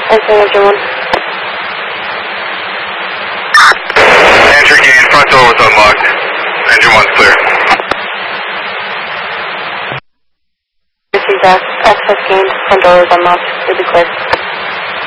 Entering engine 1. Entry gain, front door was unlocked. Engine 1's clear. This is access gained, front door is unlocked. We'll be clear.